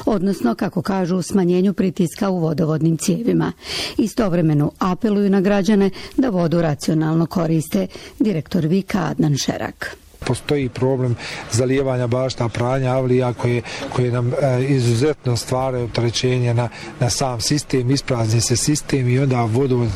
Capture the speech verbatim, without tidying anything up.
odnosno, kako kažu, smanjenju pritiska u vodovodnim cijevima. Istovremeno apeluju na građane da vodu racionalno koriste. Direktor Vika Adnan Šerak. Postoji problem zalijevanja bašta, pranja avlija koje, koje nam e, izuzetno stvaraju opterećenje na, na sam sistem, isprazni se sistem i onda vodovod